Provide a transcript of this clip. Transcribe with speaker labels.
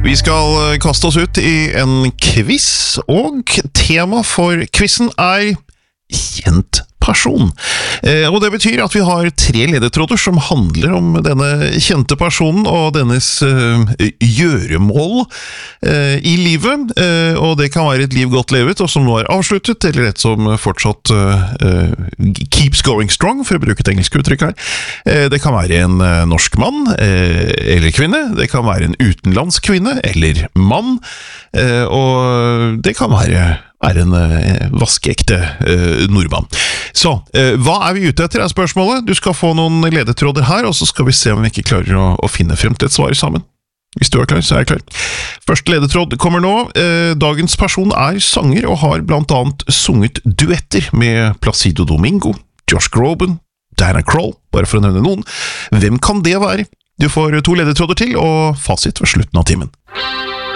Speaker 1: Vi skal kaste oss ut i en quiz, og tema for quizen kjent person. Og det betyr at vi har 3 ledetråder som handler om denne kjente personen og dennes gjøremål i livet, og det kan være et liv godt levet og som nå avsluttet, eller et som fortsatt keeps going strong, for å bruke et engelsk uttrykk her. Det kan være en norsk mann eller kvinne, det kan være en utenlandsk kvinne eller mann, og det kan være en vaskeekte nordmann. Så, hva vi ute etter spørsmålet? Du skal få noen ledetråder her, og så skal vi se om vi ikke klarer å finne frem til et svar sammen. Hvis du klar, så jeg klar. Første ledetråd kommer nå. Dagens person sanger og har blant annet sunget duetter med Placido Domingo, Josh Groban, Diana Krall, bare for å nevne noen. Hvem kan det være? Du får 2 ledetråder til, og fasit ved slutten av timen.